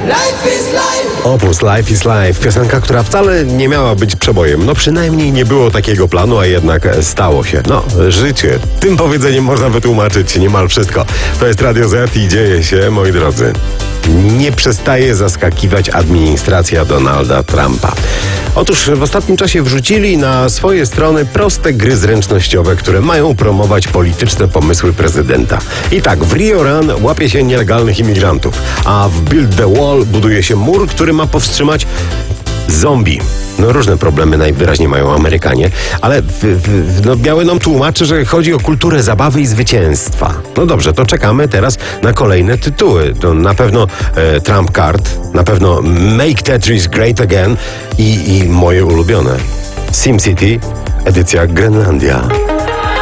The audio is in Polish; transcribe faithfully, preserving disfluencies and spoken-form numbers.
Life is life. Opus Life is Life, piosenka, która wcale nie miała być przebojem. No przynajmniej nie było takiego planu, a jednak stało się. No, życie. Tym powiedzeniem można wytłumaczyć niemal wszystko. To jest Radio Z i dzieje się, moi drodzy. Nie przestaje zaskakiwać administracja Donalda Trumpa. Otóż w ostatnim czasie wrzucili na swoje strony proste gry zręcznościowe, które mają promować polityczne pomysły prezydenta. I tak, w Rio Run łapie się nielegalnych imigrantów, a w Build the Wall buduje się mur, który ma powstrzymać zombie. No różne problemy najwyraźniej mają Amerykanie, ale w, w, no, Biały nam tłumaczy, że chodzi o kulturę zabawy i zwycięstwa. No dobrze, to czekamy teraz na kolejne tytuły. To na pewno e, Trump Card, na pewno Make Tetris Great Again i, i moje ulubione SimCity, edycja Grenlandia.